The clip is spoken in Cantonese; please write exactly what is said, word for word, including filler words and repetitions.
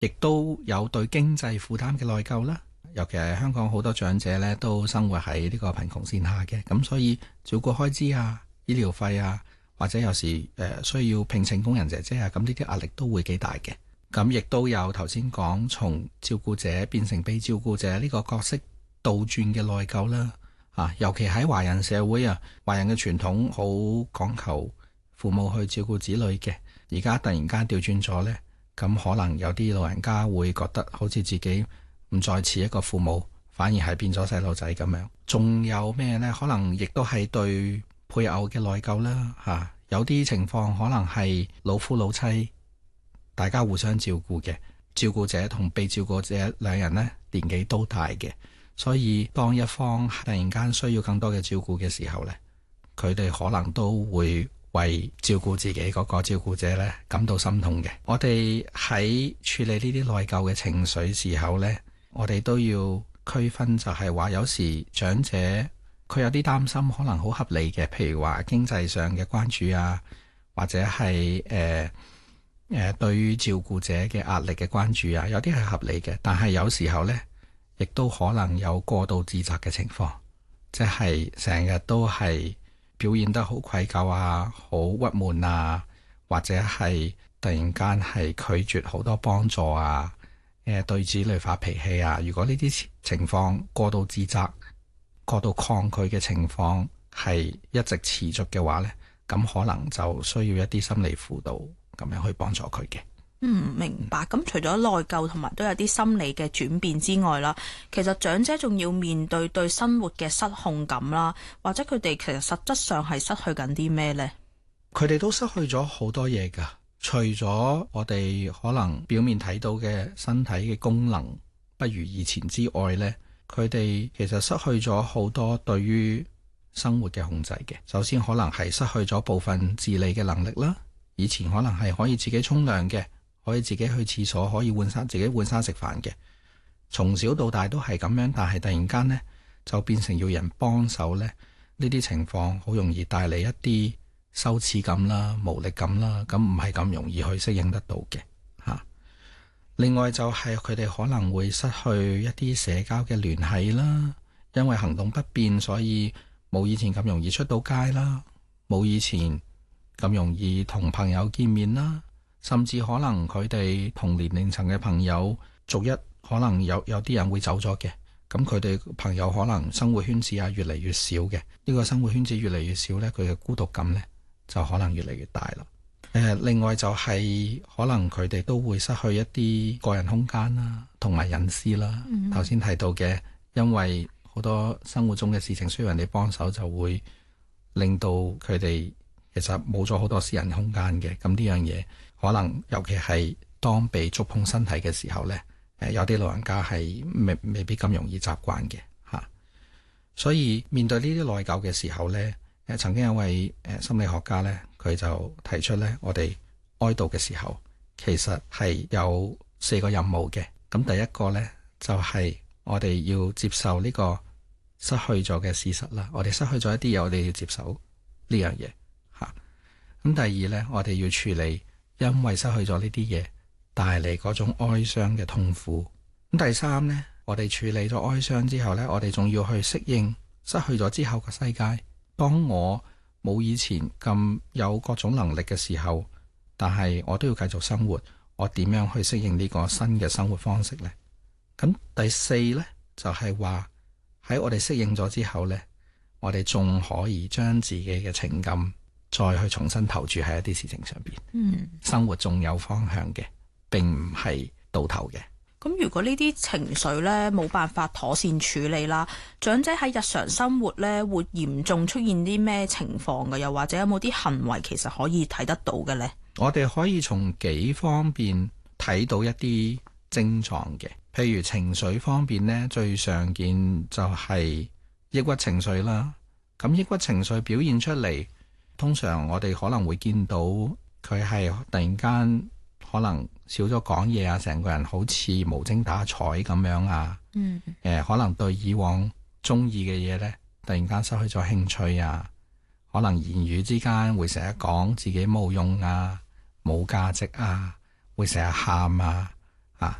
亦都有對經濟負擔嘅內疚啦。尤其係香港好多長者咧都生活喺呢個貧窮線下嘅，咁所以照顧開支啊、醫療費啊，或者有時誒、呃、需要聘請工人姐姐啊，咁呢啲壓力都會幾大嘅。咁亦都有頭先講從照顧者變成被照顧者呢個角色倒轉嘅內疚啦。啊，尤其喺華人社會啊，華人嘅傳統好講求父母去照顧子女嘅，而家突然間調轉咗呢，咁可能有啲老人家會覺得好似自己唔再似一個父母，反而係變咗細路仔咁樣。仲有咩呢？可能亦都係對配偶嘅內疚啦。嚇、啊，有啲情況可能係老夫老妻，大家互相照顧嘅，照顧者同被照顧者兩人呢年紀都大嘅，所以當一方突然間需要更多嘅照顧嘅時候呢，佢哋可能都會為照顧自己嗰個照顧者呢感到心痛嘅。我哋喺處理呢啲內疚嘅情緒時候呢，我哋都要區分，就係話有時長者佢有啲擔心，可能好合理嘅，譬如話經濟上嘅關注啊，或者係誒誒對於照顧者嘅壓力嘅關注啊，有啲係合理嘅。但係有時候呢，亦都可能有過度自責嘅情況，即係成日都係表現得好愧疚啊，好鬱悶啊，或者係突然間係拒絕好多幫助啊。誒對子女發脾氣啊！如果呢啲情況過度自責、過度抗拒嘅情況係一直持續嘅話呢，咁可能就需要一啲心理輔導咁樣去幫助佢嘅。 嗯，明白。咁除咗內疚同埋都有啲心理嘅轉變之外啦，其實長者仲要面對對生活嘅失控感啦，或者佢哋其實實質上係失去緊啲咩呢？ 佢哋都失去咗好多嘢㗎。除咗我哋可能表面睇到嘅身體嘅功能不如以前之外呢，佢哋其實失去咗好多對於生活嘅控制嘅。首先可能係失去咗部分自理嘅能力啦。以前可能係可以自己沖涼嘅，可以自己去廁所，可以換衫，自己換衫食飯嘅。從小到大都係咁樣，但係突然間呢，就變成要人幫手呢。呢啲情況好容易帶嚟一啲羞恥感啦、無力感啦，咁唔係咁容易去適應得到嘅嚇。另外就係佢哋可能會失去一啲社交嘅聯繫啦，因為行動不便，所以冇以前咁容易出到街啦，冇以前咁容易同朋友見面啦，甚至可能佢哋同年齡層嘅朋友逐一可能有有啲人會走咗嘅，咁佢哋朋友可能生活圈子啊越嚟越少嘅，呢個生活圈子越嚟越少呢，佢嘅孤獨感呢就可能越嚟越大啦。誒、呃，另外就係可能佢哋都會失去一啲個人空間啦，同埋隱私啦。頭先、mm hmm. 提到嘅，因為好多生活中嘅事情需要人哋幫手，就會令到佢哋其實冇咗好多私人空間嘅。咁呢樣嘢可能尤其係當被觸碰身體嘅時候呢，誒、呃，有啲老人家係未未必咁容易習慣嘅嚇。所以面對呢啲內疚嘅時候呢，曾經有位誒心理學家咧，佢就提出咧，我哋哀悼嘅時候，其實係有四個任務嘅。咁第一個咧，就係我哋要接受呢個失去咗嘅事實啦。我哋失去咗一啲嘢，我哋要接受呢樣嘢嚇。咁第二咧，我哋要處理因為失去咗呢啲嘢帶嚟嗰種哀傷嘅痛苦。咁第三咧，我哋處理咗哀傷之後咧，我哋仲要去適應失去咗之後嘅世界。當我冇以前咁有各種能力嘅時候，但係我都要繼續生活，我點樣去適應呢個新嘅生活方式呢？咁第四呢，就係話喺我哋適應咗之後呢，我哋仲可以將自己嘅情感再去重新投注喺一啲事情上邊。嗯，生活仲有方向嘅，並唔係倒頭嘅。 咁如果呢啲情緒咧冇辦法妥善處理啦，長者喺日常生活咧會嚴重出現啲咩情況嘅？又或者有冇啲行為其實可以睇得到嘅呢？ 我哋可以從幾方面睇到一啲症狀嘅，譬如情緒方面呢，最常見就係抑鬱情緒啦。咁抑鬱情緒表現出嚟，通常我哋可能會見到佢係突然間可能少咗講嘢啊，成個人好似無精打采咁樣啊。嗯。誒、呃，可能對以往中意嘅嘢呢，突然間失去咗興趣啊。可能言語之間會成日講自己冇用啊，冇價值啊，會成日喊啊。